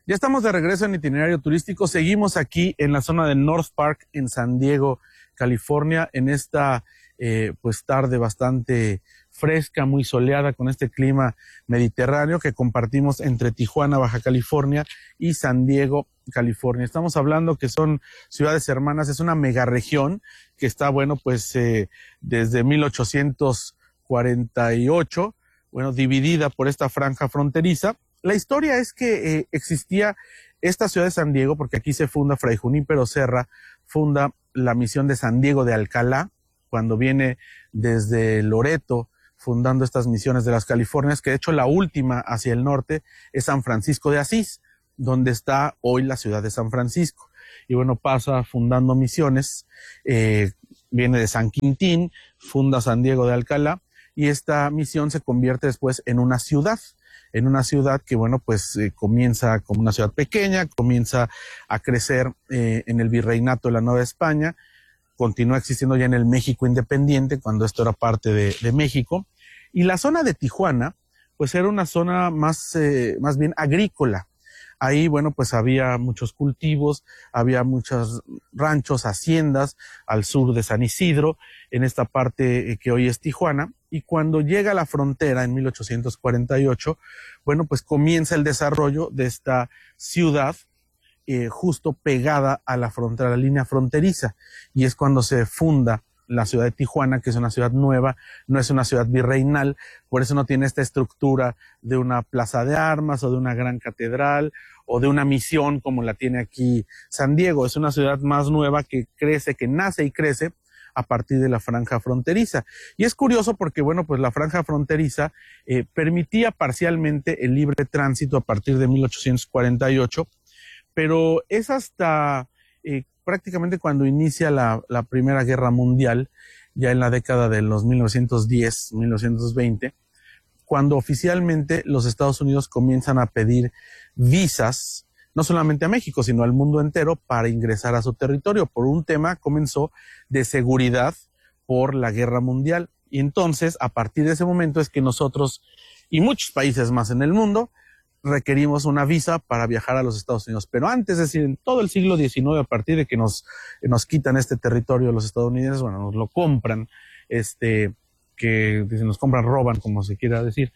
Ya estamos de regreso en Itinerario Turístico. Seguimos aquí en la zona de North Park, en San Diego, California, en esta pues tarde bastante fresca, muy soleada, con este clima mediterráneo que compartimos entre Tijuana, Baja California, y San Diego, California. Estamos hablando que son ciudades hermanas, es una megaregión que está, bueno, pues desde 1848, bueno, dividida por esta franja fronteriza. La historia es que existía esta ciudad de San Diego, porque aquí se funda Fray Junípero Serra, funda la misión de San Diego de Alcalá, cuando viene desde Loreto, fundando estas misiones de las Californias, que de hecho la última hacia el norte es San Francisco de Asís, donde está hoy la ciudad de San Francisco. Y bueno, pasa fundando misiones, viene de San Quintín, funda San Diego de Alcalá, y esta misión se convierte después en una ciudad que, bueno, pues comienza como una ciudad pequeña, comienza a crecer en el virreinato de la Nueva España, continúa existiendo ya en el México independiente, cuando esto era parte de México, y la zona de Tijuana, pues era una zona más bien agrícola. Ahí, bueno, pues había muchos cultivos, había muchos ranchos, haciendas al sur de San Isidro, en esta parte que hoy es Tijuana. Y cuando llega a la frontera en 1848, bueno, pues comienza el desarrollo de esta ciudad justo pegada a la frontera, a la línea fronteriza. Y es cuando se funda la ciudad de Tijuana, que es una ciudad nueva, no es una ciudad virreinal, por eso no tiene esta estructura de una plaza de armas o de una gran catedral o de una misión como la tiene aquí San Diego. Es una ciudad más nueva que crece, que nace y crece a partir de la franja fronteriza. Y es curioso porque, bueno, pues la franja fronteriza permitía parcialmente el libre tránsito a partir de 1848, pero es hasta prácticamente cuando inicia la Primera Guerra Mundial, ya en la década de los 1910, 1920, cuando oficialmente los Estados Unidos comienzan a pedir visas, no solamente a México, sino al mundo entero, para ingresar a su territorio. Por un tema comenzó de seguridad por la Guerra Mundial. Y entonces, a partir de ese momento es que nosotros y muchos países más en el mundo requerimos una visa para viajar a los Estados Unidos. Pero antes, es decir, en todo el siglo XIX, a partir de que nos quitan este territorio los estadounidenses, bueno, nos lo compran, que dicen, nos compran, roban, como se quiera decir,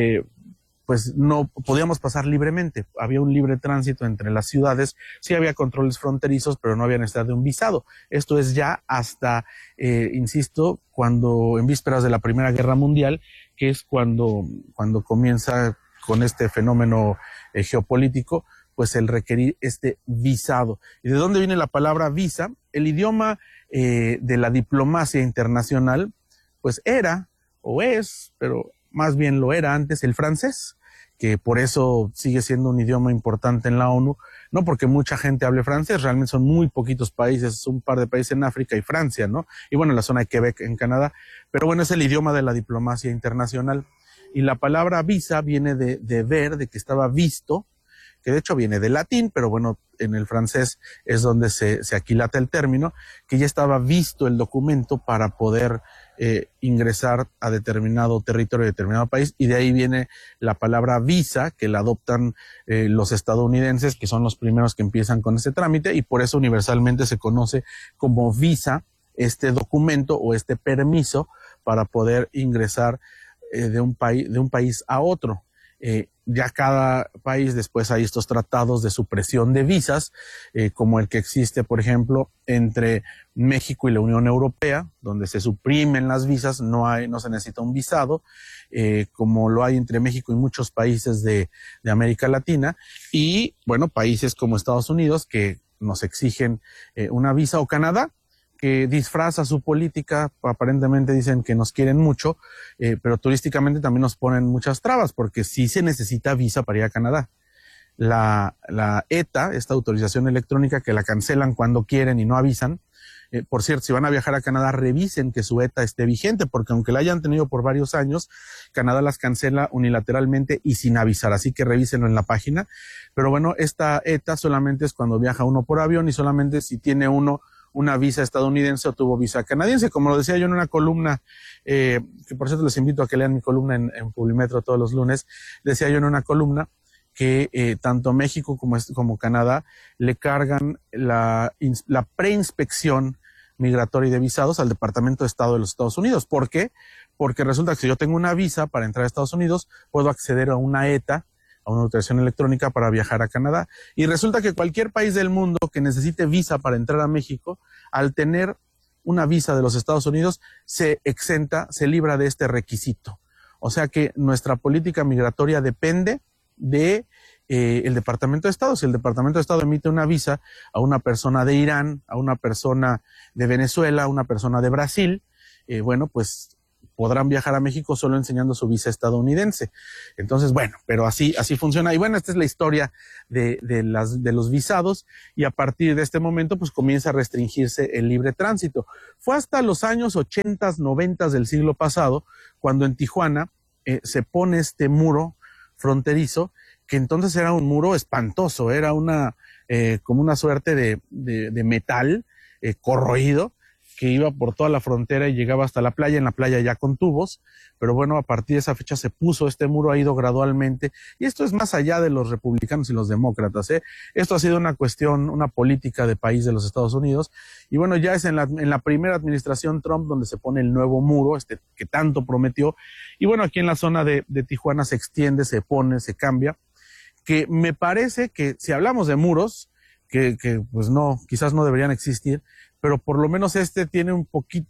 pues no podíamos pasar libremente. Había un libre tránsito entre las ciudades, sí había controles fronterizos, pero no había necesidad de un visado. Esto es ya hasta, insisto, cuando en vísperas de la Primera Guerra Mundial, que es cuando comienza con este fenómeno geopolítico, pues el requerir este visado. ¿Y de dónde viene la palabra visa? El idioma de la diplomacia internacional, pues era, o es, pero más bien lo era antes, el francés, que por eso sigue siendo un idioma importante en la ONU, no porque mucha gente hable francés, realmente son muy poquitos países, un par de países en África y Francia, ¿no? Y bueno, la zona de Quebec en Canadá, pero bueno, es el idioma de la diplomacia internacional. Y la palabra visa viene de ver, de que estaba visto, que de hecho viene del latín, pero bueno, en el francés es donde se aquilata el término, que ya estaba visto el documento para poder ingresar a determinado territorio, determinado país, y de ahí viene la palabra visa, que la adoptan los estadounidenses, que son los primeros que empiezan con este trámite, y por eso universalmente se conoce como visa este documento o este permiso para poder ingresar de un país a otro. Ya cada país después hay estos tratados de supresión de visas, como el que existe, por ejemplo, entre México y la Unión Europea, donde se suprimen las visas, no se necesita un visado, como lo hay entre México y muchos países de América Latina, y bueno, países como Estados Unidos que nos exigen una visa, o Canadá, que disfraza su política, aparentemente dicen que nos quieren mucho, pero turísticamente también nos ponen muchas trabas, porque sí se necesita visa para ir a Canadá. La ETA, esta autorización electrónica, que la cancelan cuando quieren y no avisan, por cierto, si van a viajar a Canadá, revisen que su ETA esté vigente, porque aunque la hayan tenido por varios años, Canadá las cancela unilateralmente y sin avisar, así que revísenlo en la página. Pero bueno, esta ETA solamente es cuando viaja uno por avión y solamente si tiene uno una visa estadounidense o tuvo visa canadiense, como lo decía yo en una columna, que por cierto les invito a que lean mi columna en Publimetro todos los lunes. Decía yo en una columna que tanto México como Canadá le cargan la preinspección migratoria y de visados al Departamento de Estado de los Estados Unidos. ¿Por qué? Porque resulta que si yo tengo una visa para entrar a Estados Unidos, puedo acceder a una ETA, a una autorización electrónica para viajar a Canadá. Y resulta que cualquier país del mundo que necesite visa para entrar a México, al tener una visa de los Estados Unidos, se exenta, se libra de este requisito. O sea que nuestra política migratoria depende de el Departamento de Estado. Si el Departamento de Estado emite una visa a una persona de Irán, a una persona de Venezuela, a una persona de Brasil, bueno, pues podrán viajar a México solo enseñando su visa estadounidense. Entonces, bueno, pero así funciona. Y bueno, esta es la historia de los visados, y a partir de este momento, pues comienza a restringirse el libre tránsito. Fue hasta los años 80, 90 del siglo pasado, cuando en Tijuana se pone este muro fronterizo, que entonces era un muro espantoso, era como una suerte de metal corroído, que iba por toda la frontera y llegaba hasta la playa, en la playa ya con tubos, pero bueno, a partir de esa fecha se puso, este muro ha ido gradualmente, y esto es más allá de los republicanos y los demócratas, esto ha sido una cuestión, una política de país de los Estados Unidos, y bueno, ya es en la primera administración Trump donde se pone el nuevo muro, que tanto prometió, y bueno, aquí en la zona de Tijuana se extiende, se pone, se cambia, que me parece que si hablamos de muros, que pues no, quizás no deberían existir, pero por lo menos tiene un poquito,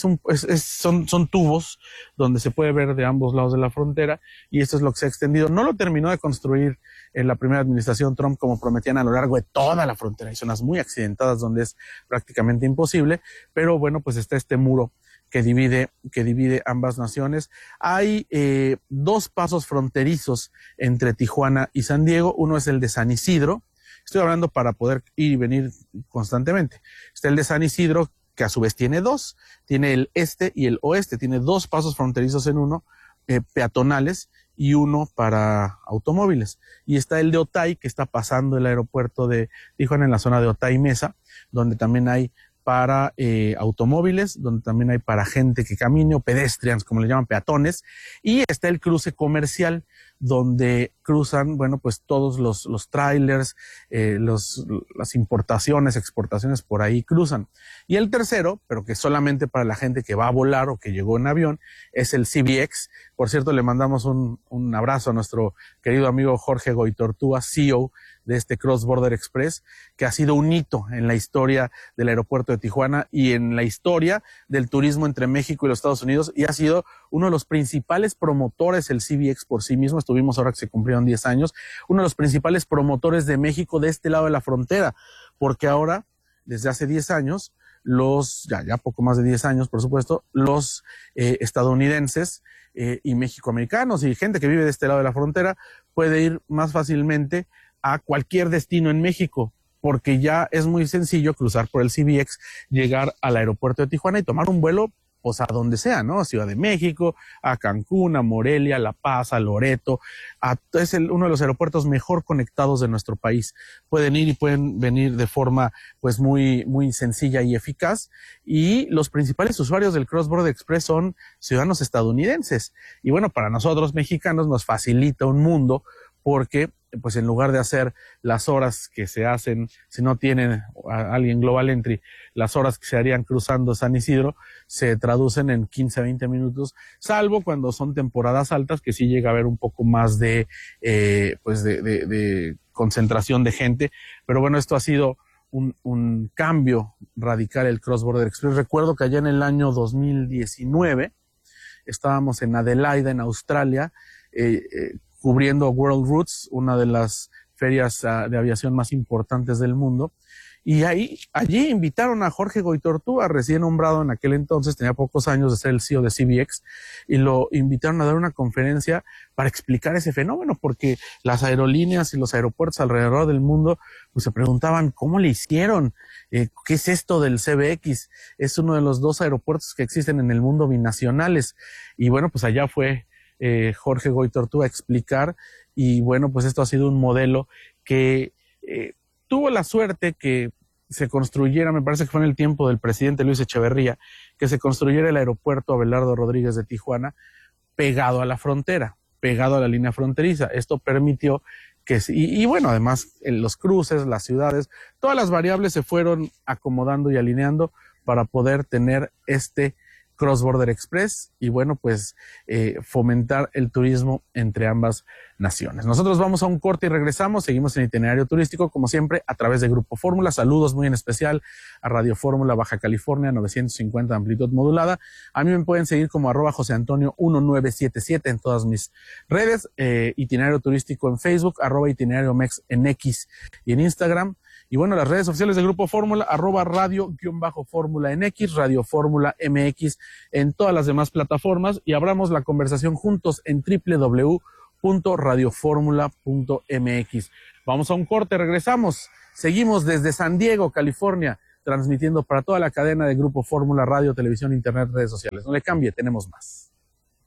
son tubos donde se puede ver de ambos lados de la frontera, y esto es lo que se ha extendido. No lo terminó de construir en la primera administración Trump como prometían a lo largo de toda la frontera. Hay zonas muy accidentadas donde es prácticamente imposible, pero bueno, pues está este muro que divide ambas naciones. Hay dos pasos fronterizos entre Tijuana y San Diego. Uno es el de San Isidro. Estoy hablando para poder ir y venir constantemente. Está el de San Isidro, que a su vez tiene dos. Tiene el este y el oeste. Tiene dos pasos fronterizos en uno, peatonales, y uno para automóviles. Y está el de Otay, que está pasando el aeropuerto de Tijuana en la zona de Otay Mesa, donde también hay para automóviles, donde también hay para gente que camine, o pedestrians, como le llaman, peatones. Y está el cruce comercial, donde cruzan, bueno, pues todos los trailers, las importaciones, exportaciones por ahí cruzan. Y el tercero, pero que solamente para la gente que va a volar o que llegó en avión, es el CBX. Por cierto, le mandamos un abrazo a nuestro querido amigo Jorge Goitortúa, CEO de este Cross Border Express, que ha sido un hito en la historia del aeropuerto de Tijuana y en la historia del turismo entre México y los Estados Unidos, y ha sido uno de los principales promotores, el CBX por sí mismo. Estuvimos ahora que se cumplieron 10 años, uno de los principales promotores de México de este lado de la frontera, porque ahora, desde hace 10 años, ya poco más de 10 años, por supuesto, los estadounidenses y mexicoamericanos y gente que vive de este lado de la frontera puede ir más fácilmente a cualquier destino en México, porque ya es muy sencillo cruzar por el CBX, llegar al aeropuerto de Tijuana y tomar un vuelo pues a donde sea, ¿no? A Ciudad de México, a Cancún, a Morelia, a La Paz, a Loreto. Es uno de los aeropuertos mejor conectados de nuestro país. Pueden ir y pueden venir de forma pues muy, muy sencilla y eficaz. Y los principales usuarios del Cross Border Express son ciudadanos estadounidenses. Y bueno, para nosotros mexicanos nos facilita un mundo, porque pues en lugar de hacer las horas que se hacen, si no tienen a alguien Global Entry, las horas que se harían cruzando San Isidro, se traducen en 15 a 20 minutos, salvo cuando son temporadas altas, que sí llega a haber un poco más de concentración de gente. Pero bueno, esto ha sido un cambio radical, el Cross Border Express. Recuerdo que allá en el año 2019 estábamos en Adelaida, en Australia, cubriendo World Roots, una de las ferias de aviación más importantes del mundo. Y allí invitaron a Jorge Goitortúa, recién nombrado en aquel entonces, tenía pocos años de ser el CEO de CBX, y lo invitaron a dar una conferencia para explicar ese fenómeno, porque las aerolíneas y los aeropuertos alrededor del mundo pues se preguntaban cómo le hicieron, qué es esto del CBX. Es uno de los dos aeropuertos que existen en el mundo binacionales. Y bueno, pues allá fue Jorge Goitortúa a explicar, y bueno, pues esto ha sido un modelo que tuvo la suerte que se construyera, me parece que fue en el tiempo del presidente Luis Echeverría, que se construyera el aeropuerto Abelardo Rodríguez de Tijuana pegado a la frontera, pegado a la línea fronteriza. Esto permitió que sí. Y bueno, además los cruces, las ciudades, todas las variables se fueron acomodando y alineando para poder tener este Cross Border Express y bueno, pues fomentar el turismo entre ambas naciones. Nosotros vamos a un corte y regresamos, seguimos en Itinerario Turístico, como siempre, a través de Grupo Fórmula. Saludos muy en especial a Radio Fórmula Baja California 950 amplitud modulada. A mí me pueden seguir como @JoseAntonio1977 en todas mis redes, Itinerario Turístico en Facebook, @ItineraRioMex en X y en Instagram. Y bueno, las redes sociales del Grupo Fórmula, @radio_fórmula en X, Radio Fórmula MX en todas las demás plataformas y abramos la conversación juntos en www.radioformula.mx. Vamos a un corte, regresamos. Seguimos desde San Diego, California, transmitiendo para toda la cadena de Grupo Fórmula, radio, televisión, internet, redes sociales. No le cambie, tenemos más.